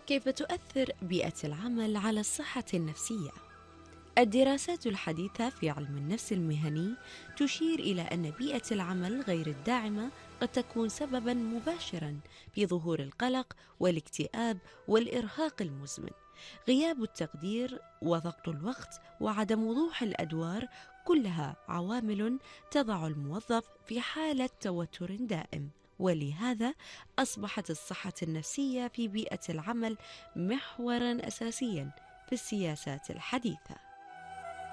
كيف تؤثر بيئة العمل على الصحة النفسية؟ الدراسات الحديثة في علم النفس المهني تشير إلى أن بيئة العمل غير الداعمة قد تكون سبباً مباشراً في ظهور القلق والاكتئاب والإرهاق المزمن. غياب التقدير وضغط الوقت وعدم وضوح الأدوار كلها عوامل تضع الموظف في حالة توتر دائم. ولهذا أصبحت الصحة النفسية في بيئة العمل محوراً أساسياً في السياسات الحديثة.